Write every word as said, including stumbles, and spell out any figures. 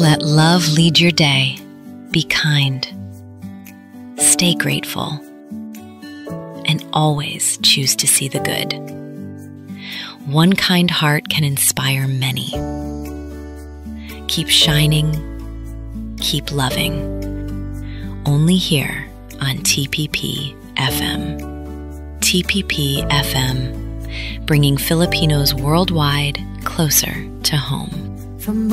Let love lead your day. Be kind. Stay grateful. And always choose to see the good. One kind heart can inspire many. Keep shining. Keep loving. Only here on T P P F M. T P P F M, bringing Filipinos worldwide closer to home. From